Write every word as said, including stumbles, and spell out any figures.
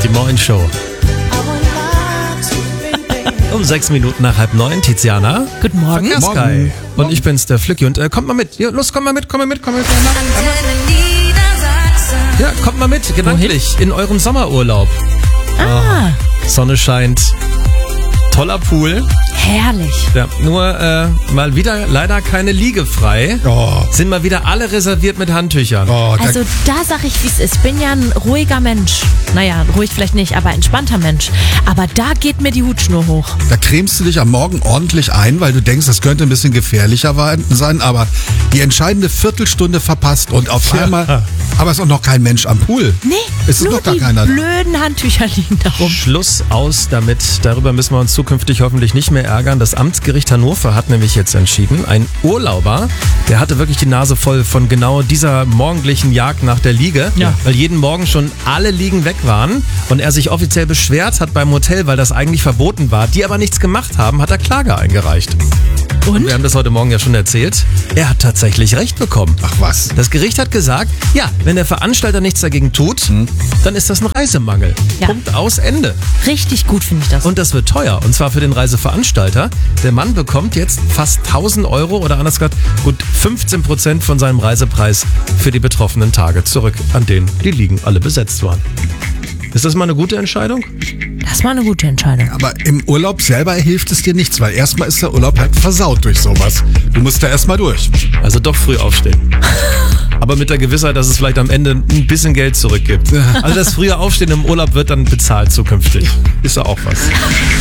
Die Morgenshow. Um sechs Minuten nach halb neun, Tiziana. Guten Morgen. Morgen. Und ich bin's, der Flücki. Und äh, kommt mal mit. Ja, los, komm mal mit, komm mal mit, komm mal mit. Ja, kommt mal mit, gedanklich, in eurem Sommerurlaub. Ah. Oh, Sonne scheint. Toller Pool. Herrlich. Ja, nur äh, mal wieder leider keine Liege frei. Oh. Sind mal wieder alle reserviert mit Handtüchern. Oh, da, Also da sag ich, wie es ist. Ich bin ja ein ruhiger Mensch. Naja, ruhig vielleicht nicht, aber entspannter Mensch. Aber da geht mir die Hutschnur hoch. da cremst du dich am Morgen ordentlich ein, weil du denkst, das könnte ein bisschen gefährlicher sein, aber die entscheidende Viertelstunde verpasst und auf Ja. einmal, aber es ist auch noch kein Mensch am Pool. Nee, Es ist nur noch gar die keiner da. blöden Handtücher liegen da rum. Schluss aus damit. Darüber müssen wir uns zukünftig hoffentlich nicht mehr ärgern. Das Amtsgericht Hannover hat nämlich jetzt entschieden, ein Urlauber, der hatte wirklich die Nase voll von genau dieser morgendlichen Jagd nach der Liege, Ja. weil jeden Morgen schon alle Liegen weg waren und er sich offiziell beschwert hat beim Hotel, weil das eigentlich verboten war, die aber nichts gemacht haben, hat er Klage eingereicht. Und? Wir haben das heute Morgen ja schon erzählt. Er hat tatsächlich Recht bekommen. Ach was. Das Gericht hat gesagt, ja, wenn der Veranstalter nichts dagegen tut, dann ist das ein Reisemangel. Ja. Punkt, aus, Ende. Richtig gut finde ich das. Und das wird teuer. Und zwar für den Reiseveranstalter. Der Mann bekommt jetzt fast tausend Euro oder anders gesagt gut fünfzehn Prozent von seinem Reisepreis für die betroffenen Tage zurück, an denen die Liegen alle besetzt waren. Ist das mal eine gute Entscheidung? Das war eine gute Entscheidung. Aber im Urlaub selber hilft es dir nichts, weil erstmal ist der Urlaub halt versaut durch sowas. Du musst da erstmal durch. Also doch früh aufstehen. Aber mit der Gewissheit, dass es vielleicht am Ende ein bisschen Geld zurückgibt. Also das frühe Aufstehen im Urlaub wird dann bezahlt zukünftig. Ist ja auch was.